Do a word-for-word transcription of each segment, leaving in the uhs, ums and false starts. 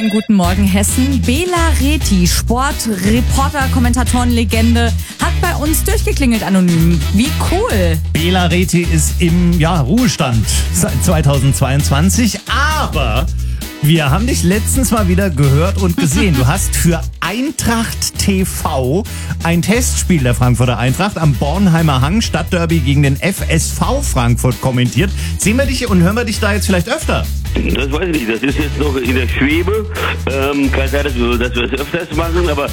Guten Morgen Hessen. Bela Reti, Sportreporter, Kommentatorenlegende, hat bei uns durchgeklingelt anonym. Wie cool. Bela Reti ist im ja, Ruhestand seit zweitausendzweiundzwanzig, aber wir haben dich letztens mal wieder gehört und gesehen. Du hast für Eintracht T V ein Testspiel der Frankfurter Eintracht am Bornheimer Hang Stadtderby gegen den F S V Frankfurt kommentiert. Sehen wir dich und hören wir dich da jetzt vielleicht öfter? Das weiß ich nicht, das ist jetzt noch in der Schwebe. Ähm, kann sein, dass wir, dass wir das öfters machen, aber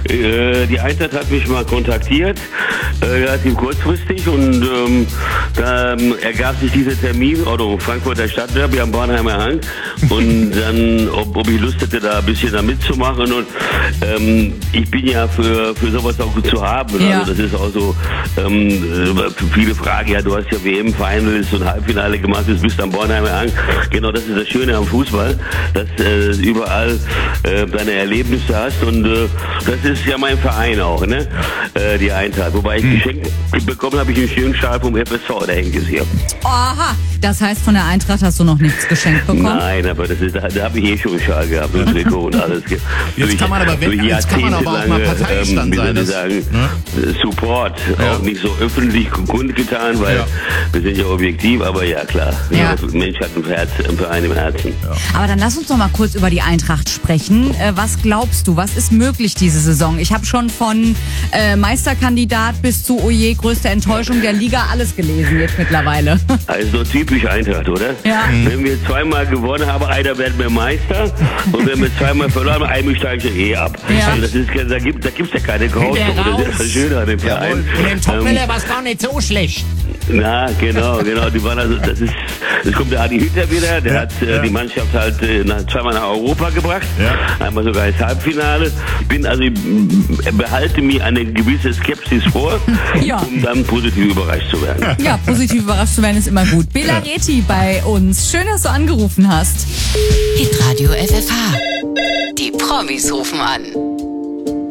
äh, die Eintracht hat mich mal kontaktiert, äh, relativ kurzfristig, und ähm, da ähm, ergab sich dieser Termin, oder Frankfurter Stadtderby am Bornheimer Hang, und dann, ob, ob ich Lust hätte, da ein bisschen da mitzumachen, und ähm, ich bin ja für, für sowas auch gut zu haben. Ja. Also das ist auch so, ähm, viele Fragen, ja, du hast ja W M-Finals und Halbfinale gemacht, du bist am Bornheimer Hang. Genau, das ist das Schöne am Fußball, dass äh, überall äh, deine Erlebnisse hast, und äh, das ist ja mein Verein auch, ne? Äh, die Eintracht. Wobei ich hm. geschenkt bekommen habe, ich einen schönen Schal vom F S V, der hängt es hier. Aha, das heißt, von der Eintracht hast du noch nichts geschenkt bekommen? Nein, aber das ist, da, da habe ich eh schon einen Schal gehabt und Trikot und alles. Jetzt durch, kann man aber, wenn, jetzt kann man aber auch mal Parteistand ähm, sein. Wie soll ich sagen, ne? Support, ja. Auch nicht so öffentlich kundgetan, weil ja. wir sind ja objektiv, aber ja klar, ja. Der Mensch hat ein Herz, ein Verein im Herzen. Ja. Aber dann lass uns doch mal kurz über die Eintracht sprechen. Äh, was glaubst du, was ist möglich diese Saison? Ich habe schon von äh, Meisterkandidat bis zu oje, größte Enttäuschung der Liga alles gelesen jetzt mittlerweile. Also typisch Eintracht, oder? Ja. Wenn wir zweimal gewonnen haben, einer werden wir Meister, und wenn wir zweimal verloren haben, einmal steigen wir eh ab. Ja. Also das ist, da gibt da gibt's ja keine Grauzone, das ist das Schöne an dem Verein. Und im Topmüller war es gar nicht so schlecht. Na, genau, genau. Die waren also, das ist, es kommt der Adi Hütter wieder, der ja, hat äh, ja. die Mannschaft halt äh, nach, zweimal nach Europa gebracht, ja. einmal sogar ins Halbfinale. Ich bin also, ich behalte mir eine gewisse Skepsis vor, ja. um dann positiv überrascht zu werden. Ja, positiv überrascht zu werden ist immer gut. Bela Reti bei uns. Schön, dass du angerufen hast. Hitradio F F H. Die Promis rufen an.